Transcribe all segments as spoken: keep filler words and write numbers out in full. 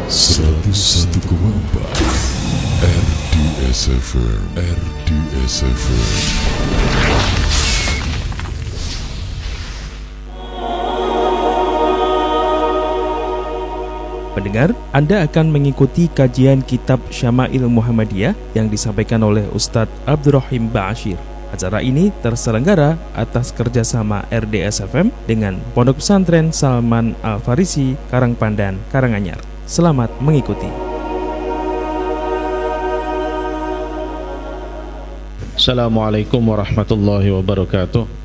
seratus satu koma empat R D S F M, R D S F M. Pendengar, Anda akan mengikuti kajian kitab Syama'il Muhammadiyah yang disampaikan oleh Ustadz Abdurrahim Ba'asyir. Acara ini terselenggara atas kerjasama R D S F M dengan Pondok Pesantren Salman Al-Farisi, Karangpandan, Karanganyar. Selamat mengikuti. Assalamualaikum warahmatullahi wabarakatuh.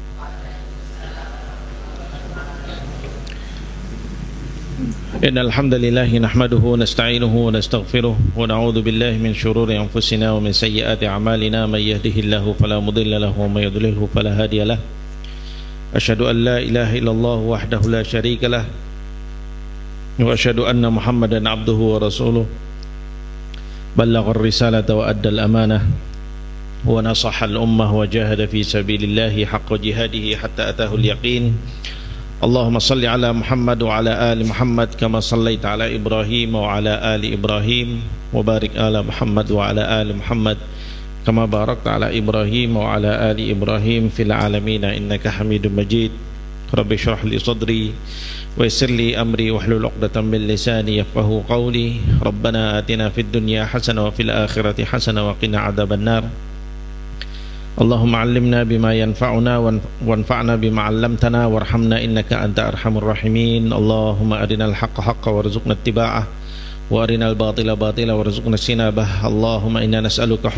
Innal hamdalillah nahmaduhu wa nasta'inuhu wa nastaghfiruh wa na'udzu billahi min shururi anfusina wa min sayyiati a'malina may yahdihillahu fala mudilla lahu wa may yudlilhu fala hadiya lahu. Asyhadu an la ilaha illallah wahdahu la syarika lah wa asyhadu anna Muhammadan abduhu wa rasuluh. Ballaghar risalata wa addal amanah wa nasaha al ummah wa jahada fi sabilillahi haqqa jihadihi hatta atahu al yaqin. Allahumma salli ala Muhammad wa ala ali Muhammad kama sallaita ala Ibrahim wa ala ali Ibrahim wa barik ala Muhammad wa ala ali Muhammad kama barakta ala Ibrahim wa ala ali Ibrahim fil alamin innaka Hamidum Majid. Rabbi shrah li sadri wa yassir li amri wahlul 'uqdatam min lisani yafqahu qawli. Rabbana atina fid dunya hasanah wa fil akhirati hasanah wa qina adzabannar. Allahumma 'allimna bima yanfa'una wanfa'na bima 'allamtana warhamna innaka anta arhamur rahimin. Allahumma arinal haqqa haqqan warzuqna ittiba'ah wa arinal batila batila warzuqna sinabah. Allahumma inna nas'aluka